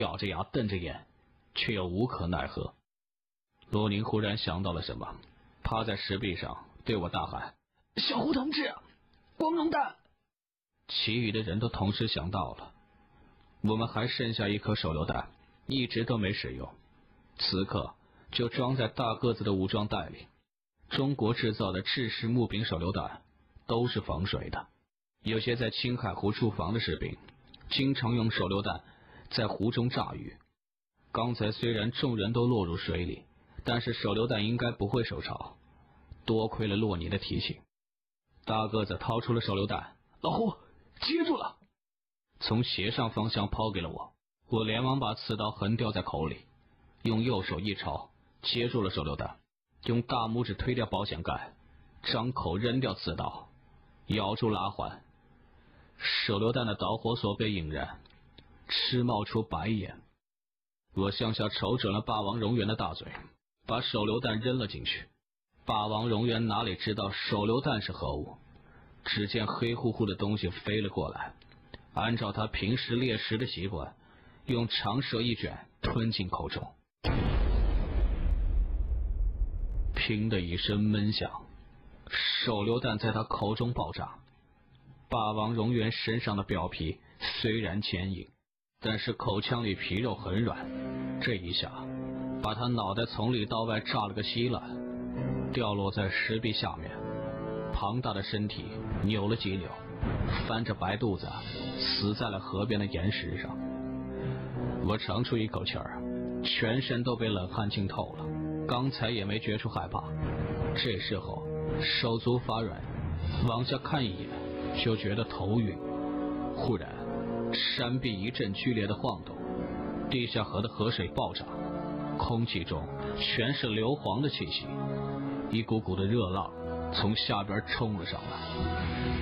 咬着牙瞪着眼，却又无可奈何。罗宁忽然想到了什么，趴在石壁上对我大喊：“小胡同志，光荣弹！”其余的人都同时想到了。我们还剩下一颗手榴弹，一直都没使用，此刻就装在大个子的武装袋里。中国制造的制式木柄手榴弹都是防水的，有些在青海湖驻防的士兵经常用手榴弹在湖中炸鱼。刚才虽然众人都落入水里，但是手榴弹应该不会受潮，多亏了洛尼的提醒。大个子掏出了手榴弹，老胡接住了，从斜上方向抛给了我，我连忙把刺刀横叼在口里，用右手一抄接住了手榴弹，用大拇指推掉保险盖，张口扔掉刺刀，咬住拉环。手榴弹的导火索被引燃，吃冒出白烟。我向下瞅准了霸王蝾螈的大嘴，把手榴弹扔了进去。霸王蝾螈哪里知道手榴弹是何物，只见黑乎乎的东西飞了过来，按照他平时猎食的习惯，用长舌一卷吞进口中。砰的一声闷响，手榴弹在他口中爆炸。霸王蝾螈身上的表皮虽然坚硬，但是口腔里皮肉很软，这一下把他脑袋从里到外炸了个稀烂，掉落在石壁下面。庞大的身体扭了几扭，翻着白肚子死在了河边的岩石上。我长出一口气儿，全身都被冷汗浸透了，刚才也没觉出害怕，这时候手足发软，往下看一眼就觉得头晕。忽然山壁一阵剧烈的晃动，地下河的河水暴涨，空气中全是硫磺的气息，一股股的热浪从下边冲了上来。